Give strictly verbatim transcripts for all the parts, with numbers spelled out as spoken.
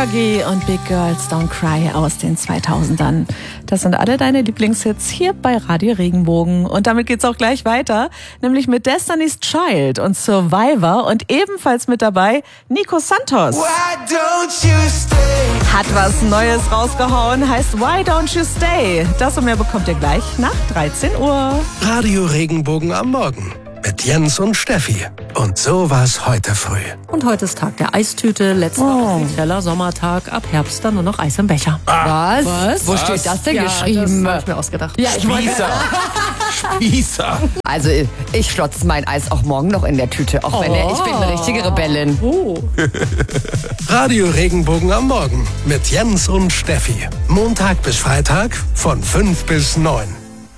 Fergie und Big Girls Don't Cry aus den zweitausendern. Das sind alle deine Lieblingshits hier bei Radio Regenbogen. Und damit geht's auch gleich weiter, nämlich mit Destiny's Child und Survivor und ebenfalls mit dabei Nico Santos. Why don't you stay? Hat was Neues rausgehauen, heißt Why Don't You Stay? Das und mehr bekommt ihr gleich nach dreizehn Uhr. Radio Regenbogen am Morgen mit Jens und Steffi. Und so war's heute früh. Und heute ist Tag der Eistüte, letzter Oh. offizieller Sommertag. Ab Herbst dann nur noch Eis im Becher. Was? Was? Wo Was? steht das denn Ja, geschrieben? Das hab ich mir ausgedacht. Ja, ich wollte. Spießer. Spießer. Also ich schlotze mein Eis auch morgen noch in der Tüte, auch wenn Oh. ich bin eine richtige Rebellin. Oh. Radio Regenbogen am Morgen mit Jens und Steffi. Montag bis Freitag von fünf bis neun.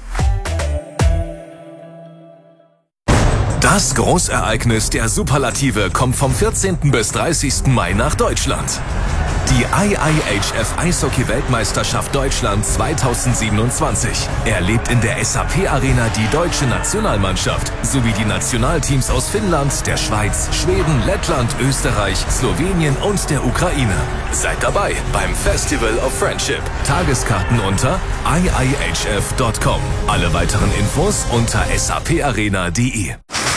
Das Großereignis der Superlative kommt vom vierzehnten bis dreißigsten Mai nach Deutschland. Die I I H F Eishockey-Weltmeisterschaft Deutschland zweitausendsiebenundzwanzig erlebt in der S A P Arena die deutsche Nationalmannschaft sowie die Nationalteams aus Finnland, der Schweiz, Schweden, Lettland, Österreich, Slowenien und der Ukraine. Seid dabei beim Festival of Friendship. Tageskarten unter i i h f punkt com. Alle weiteren Infos unter saparena punkt de.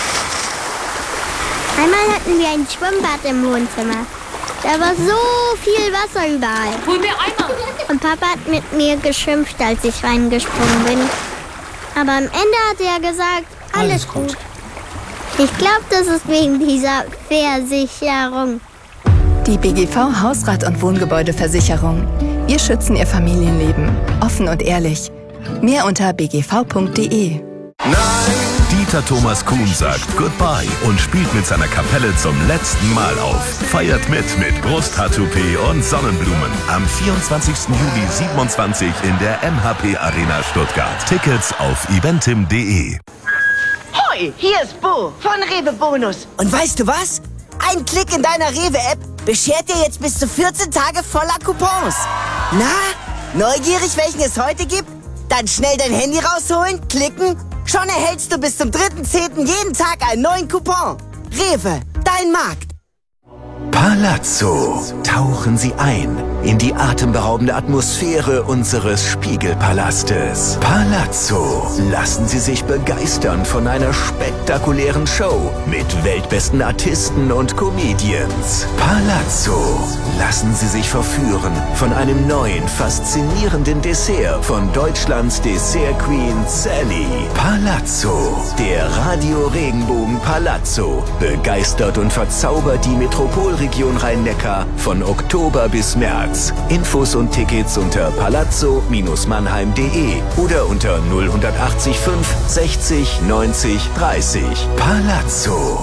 Einmal hatten wir ein Schwimmbad im Wohnzimmer. Da war so viel Wasser überall. Hol mir Eimer. Und Papa hat mit mir geschimpft, als ich reingesprungen bin. Aber am Ende hat er gesagt, alles, gut. Ich glaube, das ist wegen dieser Versicherung. Die B G V Hausrat- und Wohngebäudeversicherung. Wir schützen Ihr Familienleben. Offen und ehrlich. Mehr unter b g v punkt de. Dieter Thomas Kuhn sagt Goodbye und spielt mit seiner Kapelle zum letzten Mal auf. Feiert mit mit Brusttattoo-P und Sonnenblumen. Am vierundzwanzigsten Juli siebenundzwanzig in der M H P Arena Stuttgart. Tickets auf eventim punkt de. Hoi, hier ist Bo von Rewe Bonus. Und weißt du was? Ein Klick in deiner Rewe-App beschert dir jetzt bis zu vierzehn Tage voller Coupons. Na, neugierig, welchen es heute gibt? Dann schnell dein Handy rausholen, klicken. Schon erhältst du bis zum dritten zehnten jeden Tag einen neuen Coupon. Rewe, dein Markt. Palazzo. Tauchen Sie ein in die atemberaubende Atmosphäre unseres Spiegelpalastes. Palazzo. Lassen Sie sich begeistern von einer spektakulären Show mit weltbesten Artisten und Comedians. Palazzo. Lassen Sie sich verführen von einem neuen, faszinierenden Dessert von Deutschlands Dessert Queen Sally. Palazzo. Der Radio Regenbogen Palazzo begeistert und verzaubert die Metropolregion Rhein-Neckar von Oktober bis März. Infos und Tickets unter palazzo Bindestrich mannheim punkt de oder unter null acht fünf sechzig neunzig dreißig. Palazzo.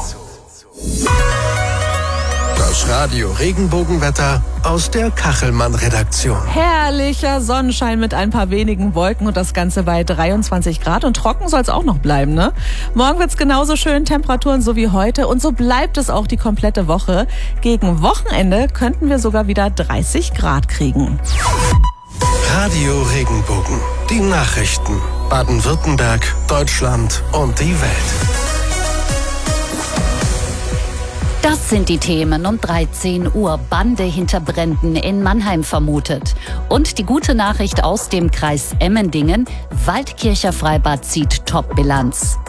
Das Radio Regenbogenwetter aus der Kachelmann-Redaktion. Herrlicher Sonnenschein mit ein paar wenigen Wolken und das Ganze bei dreiundzwanzig Grad. Und trocken soll es auch noch bleiben, ne? Morgen wird's genauso schön, Temperaturen so wie heute. Und so bleibt es auch die komplette Woche. Gegen Wochenende könnten wir sogar wieder dreißig Grad kriegen. Radio Regenbogen. Die Nachrichten. Baden-Württemberg, Deutschland und die Welt. Das sind die Themen um dreizehn Uhr. Bande hinter Bränden in Mannheim vermutet. Und die gute Nachricht aus dem Kreis Emmendingen. Waldkircher Freibad zieht Top-Bilanz.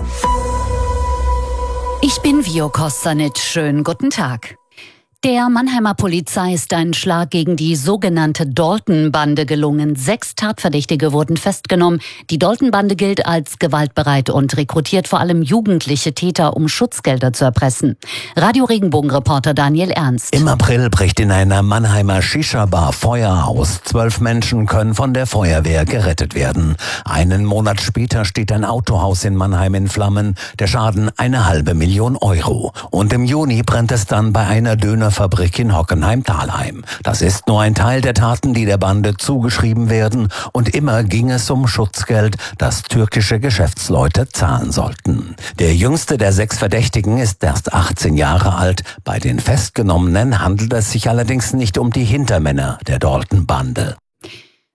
Ich bin Vio Kostanic. Schönen guten Tag. Der Mannheimer Polizei ist ein Schlag gegen die sogenannte Dalton-Bande gelungen. Sechs Tatverdächtige wurden festgenommen. Die Dalton-Bande gilt als gewaltbereit und rekrutiert vor allem jugendliche Täter, um Schutzgelder zu erpressen. Radio Regenbogen-Reporter Daniel Ernst. Im April bricht in einer Mannheimer Shisha-Bar Feuer aus. Zwölf Menschen können von der Feuerwehr gerettet werden. Einen Monat später steht ein Autohaus in Mannheim in Flammen. Der Schaden eine halbe Million Euro. Und im Juni brennt es dann bei einer Döner Fabrik in Hockenheim-Thalheim. Das ist nur ein Teil der Taten, die der Bande zugeschrieben werden, und immer ging es um Schutzgeld, das türkische Geschäftsleute zahlen sollten. Der jüngste der sechs Verdächtigen ist erst achtzehn Jahre alt. Bei den Festgenommenen handelt es sich allerdings nicht um die Hintermänner der Dalton-Bande.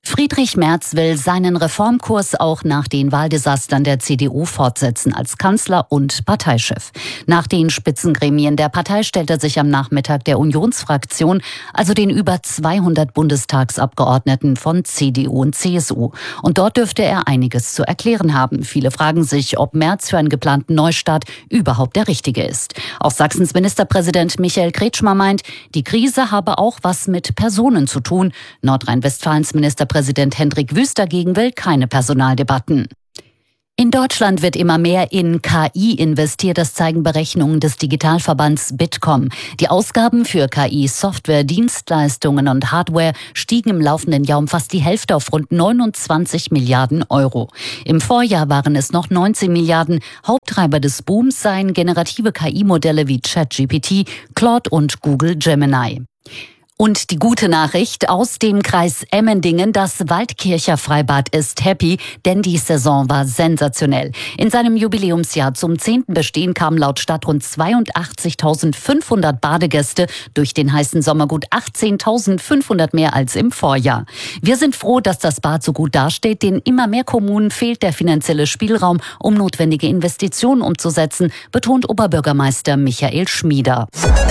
Friedrich Merz will seinen Reformkurs auch nach den Wahldesastern der C D U fortsetzen als Kanzler und Parteichef. Nach den Spitzengremien der Partei stellt er sich am Nachmittag der Unionsfraktion, also den über zweihundert Bundestagsabgeordneten von C D U und C S U. Und dort dürfte er einiges zu erklären haben. Viele fragen sich, ob Merz für einen geplanten Neustart überhaupt der Richtige ist. Auch Sachsens Ministerpräsident Michael Kretschmer meint, die Krise habe auch was mit Personen zu tun. Nordrhein-Westfalens Ministerpräsident Präsident Hendrik Wüst dagegen will keine Personaldebatten. In Deutschland wird immer mehr in K I investiert, das zeigen Berechnungen des Digitalverbands Bitkom. Die Ausgaben für K I-Software, Dienstleistungen und Hardware stiegen im laufenden Jahr um fast die Hälfte auf rund neunundzwanzig Milliarden Euro. Im Vorjahr waren es noch neunzehn Milliarden. Haupttreiber des Booms seien generative K I-Modelle wie ChatGPT, Claude und Google Gemini. Und die gute Nachricht aus dem Kreis Emmendingen, das Waldkircher Freibad ist happy, denn die Saison war sensationell. In seinem Jubiläumsjahr zum zehnten Bestehen kamen laut Stadt rund zweiundachtzigtausendfünfhundert Badegäste, durch den heißen Sommer gut achtzehntausendfünfhundert mehr als im Vorjahr. Wir sind froh, dass das Bad so gut dasteht, denn immer mehr Kommunen fehlt der finanzielle Spielraum, um notwendige Investitionen umzusetzen, betont Oberbürgermeister Michael Schmieder.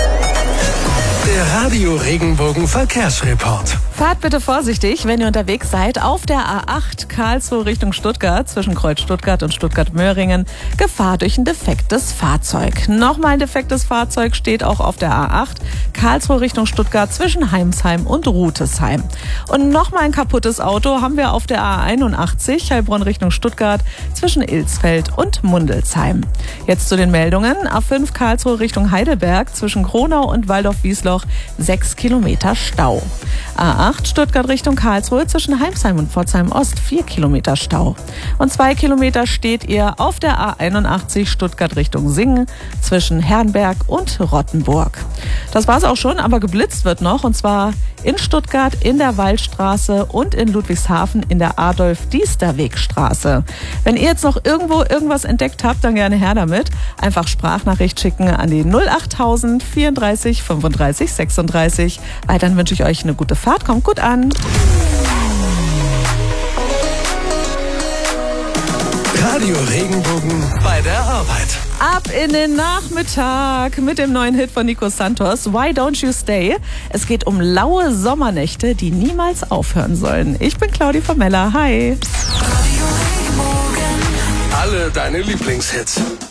Der Radio Regenbogen Verkehrsreport. Fahrt bitte vorsichtig, wenn ihr unterwegs seid. Auf der A acht Karlsruhe Richtung Stuttgart, zwischen Kreuz Stuttgart und Stuttgart-Möhringen, Gefahr durch ein defektes Fahrzeug. Nochmal ein defektes Fahrzeug steht auch auf der A acht Karlsruhe Richtung Stuttgart, zwischen Heimsheim und Rutesheim. Und nochmal ein kaputtes Auto haben wir auf der A einundachtzig Heilbronn Richtung Stuttgart, zwischen Ilsfeld und Mundelsheim. Jetzt zu den Meldungen. A fünf Karlsruhe Richtung Heidelberg, zwischen Kronau und Waldorf-Wiesloch, sechs Kilometer Stau. A acht Stuttgart Richtung Karlsruhe, zwischen Heimsheim und Pforzheim Ost, vier Kilometer Stau. Und zwei Kilometer steht ihr auf der A einundachtzig Stuttgart Richtung Singen, zwischen Herrenberg und Rottenburg. Das war's auch schon, aber geblitzt wird noch, und zwar in Stuttgart in der Waldstraße und in Ludwigshafen in der Adolf-Diester-Weg-Straße. Wenn ihr jetzt noch irgendwo irgendwas entdeckt habt, dann gerne her damit. Einfach Sprachnachricht schicken an die null achttausend vierunddreißig fünfunddreißig sechsunddreißig. Weiterhin wünsche ich euch eine gute Fahrt. Kommt gut an. Radio Regenbogen bei der Arbeit. Ab in den Nachmittag mit dem neuen Hit von Nico Santos, Why Don't You Stay? Es geht um laue Sommernächte, die niemals aufhören sollen. Ich bin Claudi Vermeller. Hi. Alle deine Lieblingshits.